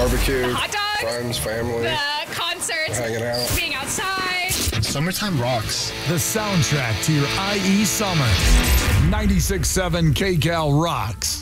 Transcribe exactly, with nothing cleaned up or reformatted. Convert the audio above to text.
barbecue, the hot dogs, friends, family, the concerts, hanging out, being outside. Summertime rocks. The soundtrack to your I E summer. ninety-six point seven K Cal rocks.